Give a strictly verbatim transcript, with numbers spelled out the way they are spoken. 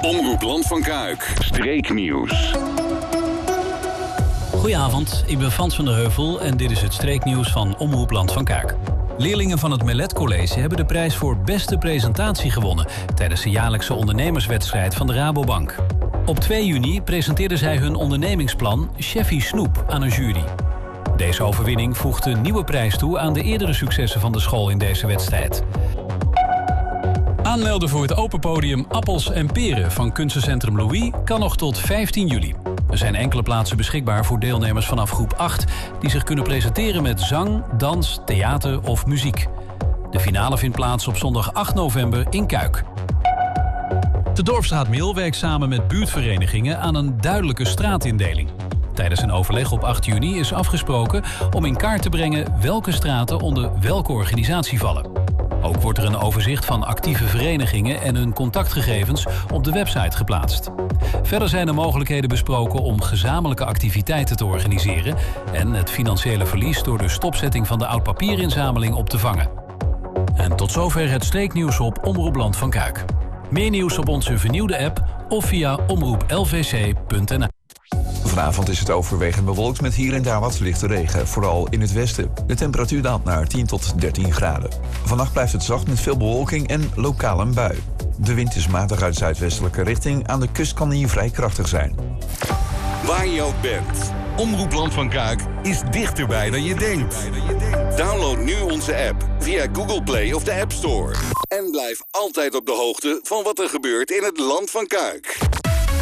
Omroep Land van Kuik. Streeknieuws. Goedenavond, ik ben Frans van der Heuvel en dit is het streeknieuws van Omroep Land van Kuik. Leerlingen van het Melet College hebben de prijs voor beste presentatie gewonnen tijdens de jaarlijkse ondernemerswedstrijd van de Rabobank. Op twee juni presenteerden zij hun ondernemingsplan Cheffie Snoep aan een jury. Deze overwinning voegt een nieuwe prijs toe aan de eerdere successen van de school in deze wedstrijd. Aanmelden voor het open podium Appels en Peren van Kunstencentrum Louis kan nog tot vijftien juli. Er zijn enkele plaatsen beschikbaar voor deelnemers vanaf groep acht... die zich kunnen presenteren met zang, dans, theater of muziek. De finale vindt plaats op zondag acht november in Kuik. De Dorpsraad Mil werkt samen met buurtverenigingen aan een duidelijke straatindeling. Tijdens een overleg op acht juni is afgesproken om in kaart te brengen welke straten onder welke organisatie vallen. Ook wordt er een overzicht van actieve verenigingen en hun contactgegevens op de website geplaatst. Verder zijn er mogelijkheden besproken om gezamenlijke activiteiten te organiseren en het financiële verlies door de stopzetting van de oud-papierinzameling op te vangen. En tot zover het streeknieuws op Omroep Land van Kuik. Meer nieuws op onze vernieuwde app of via omroep l v c punt n l. Vanavond is het overwegend bewolkt met hier en daar wat lichte regen, vooral in het westen. De temperatuur daalt naar tien tot dertien graden. Vannacht blijft het zacht met veel bewolking en lokaal een bui. De wind is matig uit zuidwestelijke richting. Aan de kust kan die vrij krachtig zijn. Waar je ook bent, Omroep Land van Kuik is dichterbij dan je denkt. Download nu onze app via Google Play of de App Store. En blijf altijd op de hoogte van wat er gebeurt in het Land van Kuik.